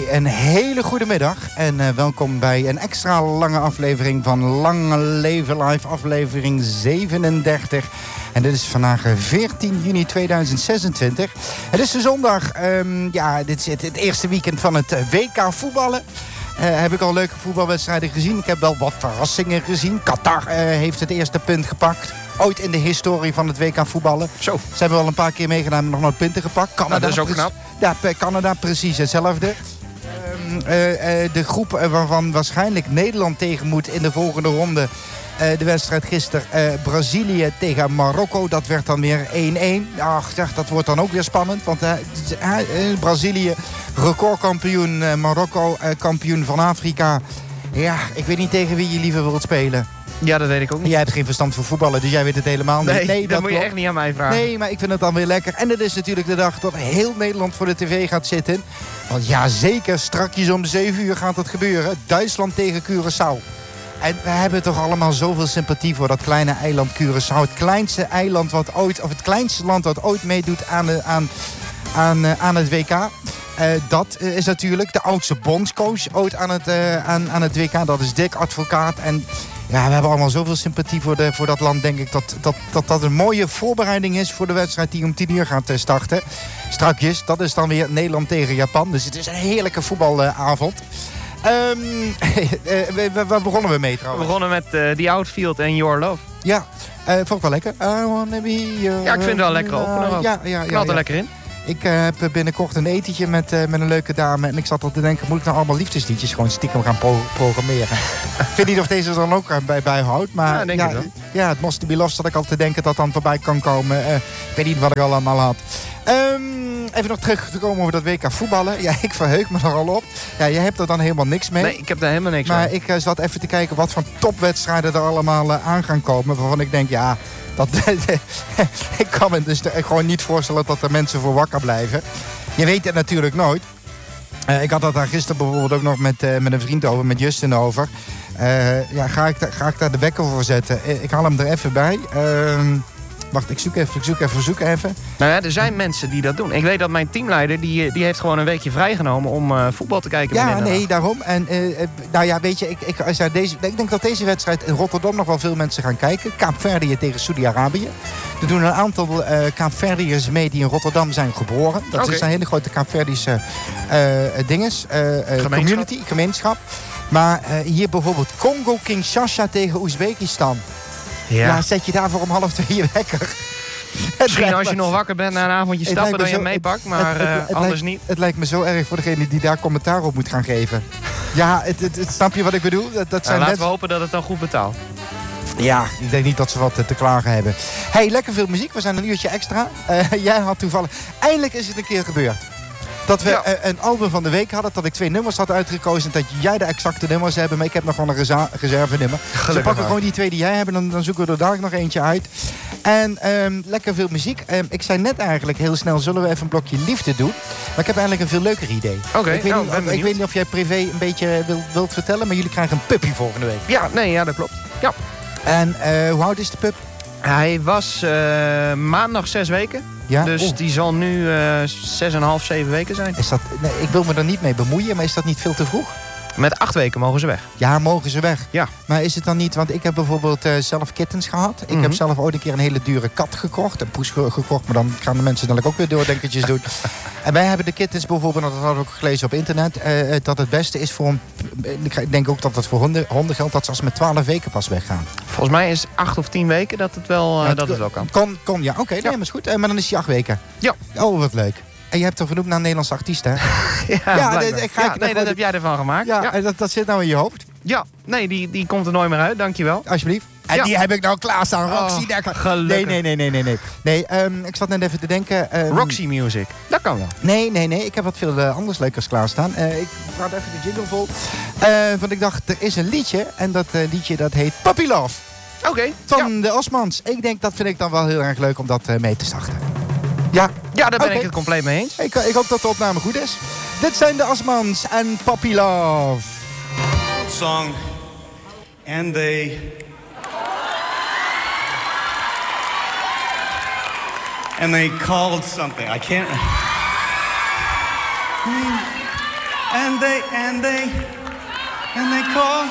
Een hele goede middag en welkom bij een extra lange aflevering van Lange Leven Live, aflevering 37. En dit is vandaag 14 juni 2026. Het is de zondag, dit is het eerste weekend van het WK voetballen. Heb ik al leuke voetbalwedstrijden gezien. Ik heb wel wat verrassingen gezien. Qatar heeft het eerste punt gepakt. Ooit in de historie van het WK voetballen. Zo. Ze hebben wel een paar keer meegedaan en nog nooit punten gepakt. Canada, dat is ook knap. Ja, Canada precies hetzelfde. De groep waarvan waarschijnlijk Nederland tegen moet in de volgende ronde. De wedstrijd gisteren Brazilië tegen Marokko. Dat werd dan weer 1-1. Ach, dat wordt dan ook weer spannend. Want Brazilië recordkampioen. Marokko kampioen van Afrika. Ja, ik weet niet tegen wie je liever wilt spelen. Ja, dat weet ik ook niet. Jij hebt geen verstand van voetballen, dus jij weet het helemaal niet. Nee, dat moet je echt niet aan mij vragen. Nee, maar ik vind het dan weer lekker. En het is natuurlijk de dag dat heel Nederland voor de tv gaat zitten. Want ja, zeker, strakjes om 7 uur gaat het gebeuren. Duitsland tegen Curaçao. En we hebben toch allemaal zoveel sympathie voor dat kleine eiland Curaçao. Het kleinste eiland wat ooit, of het kleinste land wat ooit meedoet aan het WK. Dat is natuurlijk de oudste bondscoach ooit aan het WK. Dat is Dick Advocaat. En ja, we hebben allemaal zoveel sympathie voor dat land. Denk ik dat een mooie voorbereiding is voor de wedstrijd die om 10 uur gaat starten. Strakjes, dat is dan weer Nederland tegen Japan. Dus het is een heerlijke voetbalavond. Waar begonnen we mee trouwens? We begonnen met The Outfield en Your Love. Ja, vond ik wel lekker. I wanna be your... Ja, ik vind het wel lekker opener ook. Ja. Knalt er lekker in. Ik heb binnenkort een etentje met een leuke dame. En ik zat al te denken, moet ik nou allemaal liefdesliedjes gewoon stiekem gaan programmeren? Ik weet niet of deze er dan ook bijhoudt. Maar denk ik wel. Ja, het Must Be Love zat ik al te denken dat dan voorbij kan komen. Ik weet niet wat ik allemaal had. Even nog terug te komen over dat WK voetballen. Ja, ik verheug me er al op. Ja, jij hebt er dan helemaal niks mee. Nee, ik heb daar helemaal niks mee. Maar aan. ik zat even te kijken wat voor topwedstrijden er allemaal aan gaan komen. Waarvan ik denk, ja... ik kan me dus gewoon niet voorstellen dat er mensen voor wakker blijven. Je weet het natuurlijk nooit. Ik had dat daar gisteren bijvoorbeeld ook nog met een vriend over, met Justin over. Ga ik daar de wekker voor zetten? Ik haal hem er even bij. Wacht, ik zoek even. Nou ja, er zijn mensen die dat doen. Ik weet dat mijn teamleider, die heeft gewoon een weekje vrijgenomen om voetbal te kijken. Ja, nee, daarom. En weet je, ik denk dat deze wedstrijd in Rotterdam nog wel veel mensen gaan kijken. Kaapverdië tegen Saudi-Arabië. Er doen een aantal Kaapverdiërs mee die in Rotterdam zijn geboren. Dat is een hele grote Kaapverdische gemeenschap. Maar hier bijvoorbeeld Congo-Kinshasa tegen Oezbekistan. Ja, zet je daarvoor om 1:30 je wekker. Misschien als je nog wakker bent na een avondje stappen, dan je meepakt, maar anders niet. Het lijkt me zo erg voor degene die daar commentaar op moet gaan geven. Ja, snap je wat ik bedoel? Laten we hopen dat het dan goed betaalt. Ja, ik denk niet dat ze wat te klagen hebben. Hey, lekker veel muziek. We zijn een uurtje extra. Jij had toevallig... Eindelijk is het een keer gebeurd. Dat we een album van de week hadden. Dat ik 2 nummers had uitgekozen. Dat jij de exacte nummers hebt. Maar ik heb nog gewoon een reservenummer. Dus we pakken gewoon die 2 die jij hebt. En dan zoeken we er daar nog eentje uit. En lekker veel muziek. Ik zei net eigenlijk heel snel. Zullen we even een blokje liefde doen? Maar ik heb eigenlijk een veel leuker idee. Ik weet niet of jij privé een beetje wilt vertellen. Maar jullie krijgen een puppy volgende week. Ja, dat klopt. Ja. En hoe oud is de pup? Hij was maandag 6 weken. Ja? Dus die zal nu 6,5, 7 weken zijn. Ik wil me er niet mee bemoeien, maar is dat niet veel te vroeg? Met 8 weken mogen ze weg. Ja, mogen ze weg. Ja. Maar is het dan niet... Want ik heb bijvoorbeeld zelf kittens gehad. Ik heb zelf ooit een keer een hele dure kat gekocht. Een poes gekocht, maar dan gaan de mensen dan ook weer doordenkertjes doen. En wij hebben de kittens bijvoorbeeld, dat hadden we ook gelezen op internet, dat het beste is voor ik denk ook dat het voor honden geldt, dat ze als met 12 weken pas weggaan. Volgens mij is 8 of 10 weken dat het wel, kan. Ja, oké, nee, maar is goed. Maar dan is hij 8 weken. Ja. Oh, wat leuk. En je hebt er vernoemd naar een Nederlandse artiest, hè? Dat heb jij ervan gemaakt. Ja. Dat zit nou in je hoofd. Ja, nee, die komt er nooit meer uit, dankjewel. Alsjeblieft. En die heb ik nou klaarstaan, Roxy Dekker. Gelukkig. Nee, ik zat net even te denken... Roxy Music, dat kan wel. Nee, ik heb wat veel anders leukers klaarstaan. Ik praat even de jingle vol. Want ik dacht, er is een liedje. En dat liedje dat heet Puppy Love. Oké. Van de Osmans. Dat vind ik dan wel heel erg leuk om dat mee te starten. Ja, daar ben ik het compleet mee eens. Ik hoop dat de opname goed is. Dit zijn de Osmans en Puppy Love. Song. And they called something. I can't. and they call